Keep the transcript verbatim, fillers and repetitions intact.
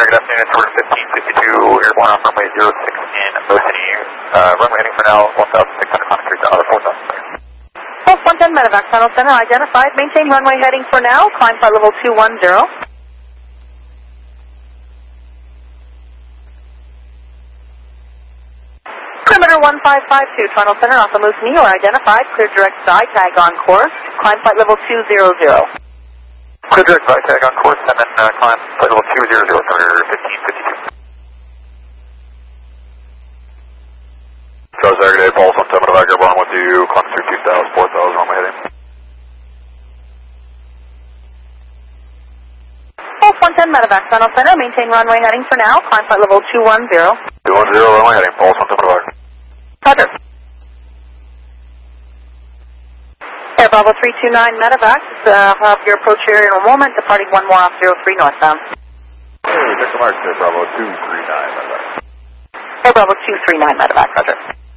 good afternoon. It's Tour fifteen fifty-two, airborne off runway zero six in Ocean. Uh, runway heading for now, one thousand six hundred kilometers out of four thousand. Pulse one ten medevac, final center identified. Maintain runway heading for now. Climb flight level two one zero. Perimeter one five five two, final center Alpha Moose Neo identified. Clear direct side, tag on course. Climb flight level two zero zero. Clear direct side, tag on course, and then uh, climb flight level two zero zero, Tour fifteen fifty-two. Charles Aggregate, Pulse one ten medevac, airborne with you, climb through two thousand, four thousand, runway heading. Pulse one ten medevac, final center. Maintain runway heading for now. Climb flight level two one zero. two one zero, runway heading, Pulse one ten medevac. Roger. Air Bravo three two nine medevac, uh, have your approach area in a moment, departing one more off zero three northbound. Hey, Victor Marks, Air Bravo two three nine medevac. Air Bravo two three nine medevac, roger.